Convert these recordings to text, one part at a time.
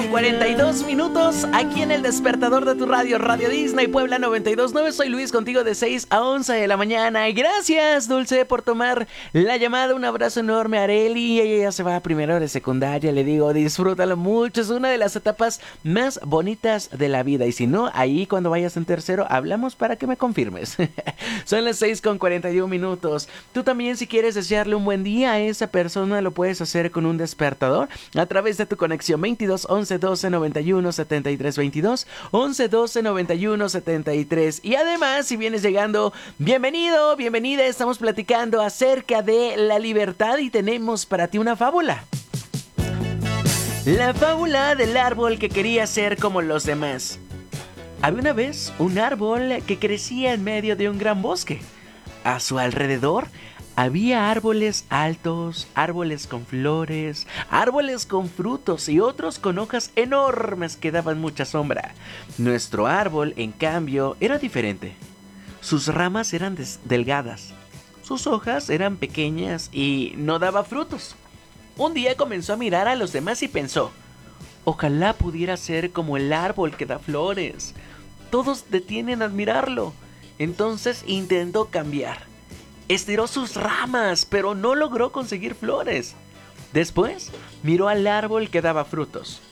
42 minutos aquí en el despertador de tu radio, Radio Disney Puebla 92.9. Soy Luis, contigo de 6 a 11 de la mañana. Y gracias, Dulce, por tomar la llamada. Un abrazo enorme a Areli. Ella ya se va a primero de secundaria. Le digo, disfrútalo mucho. Es una de las etapas más bonitas de la vida. Y si no, ahí cuando vayas en tercero, hablamos para que me confirmes. Son las 6:41 minutos. Tú también, si quieres desearle un buen día a esa persona, lo puedes hacer con un despertador a través de tu conexión 22 11 12 91 73 22 11 12 91 73. Y además, si vienes llegando, bienvenido, bienvenida. Estamos platicando acerca de la libertad y tenemos para ti una fábula. La fábula del árbol que quería ser como los demás. Había una vez un árbol que crecía en medio de un gran bosque. A su alrededor había árboles altos, árboles con flores, árboles con frutos y otros con hojas enormes que daban mucha sombra. Nuestro árbol, en cambio, era diferente. Sus ramas eran delgadas, sus hojas eran pequeñas y no daba frutos. Un día comenzó a mirar a los demás y pensó: ojalá pudiera ser como el árbol que da flores. Todos detienen a admirarlo. Entonces intentó cambiar. Estiró sus ramas, pero no logró conseguir flores. Después, miró al árbol que daba frutos.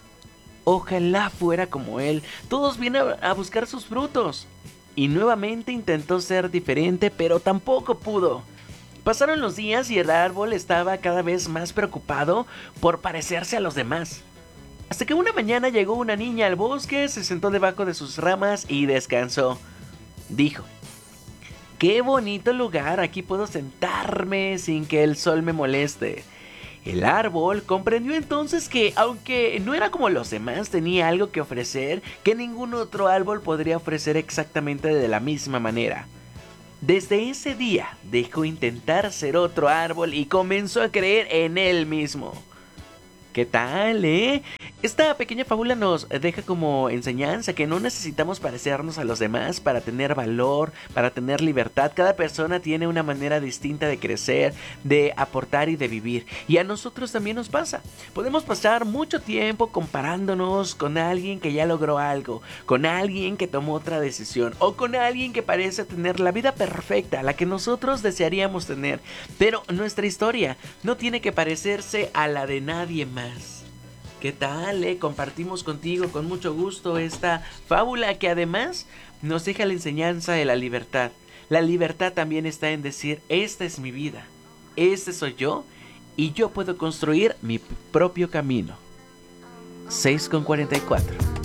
Ojalá fuera como él. Todos vienen a buscar sus frutos. Y nuevamente intentó ser diferente, pero tampoco pudo. Pasaron los días y el árbol estaba cada vez más preocupado por parecerse a los demás. Hasta que una mañana llegó una niña al bosque, se sentó debajo de sus ramas y descansó. Dijo: ¡qué bonito lugar! Aquí puedo sentarme sin que el sol me moleste. El árbol comprendió entonces que, aunque no era como los demás, tenía algo que ofrecer que ningún otro árbol podría ofrecer exactamente de la misma manera. Desde ese día dejó intentar ser otro árbol y comenzó a creer en él mismo. ¿Qué tal, eh? Esta pequeña fábula nos deja como enseñanza que no necesitamos parecernos a los demás para tener valor, para tener libertad. Cada persona tiene una manera distinta de crecer, de aportar y de vivir. Y a nosotros también nos pasa. Podemos pasar mucho tiempo comparándonos con alguien que ya logró algo, con alguien que tomó otra decisión o con alguien que parece tener la vida perfecta, la que nosotros desearíamos tener. Pero nuestra historia no tiene que parecerse a la de nadie más. ¿Qué tal, Compartimos contigo con mucho gusto esta fábula que además nos deja la enseñanza de la libertad. La libertad también está en decir: esta es mi vida, este soy yo y yo puedo construir mi propio camino. 6:44.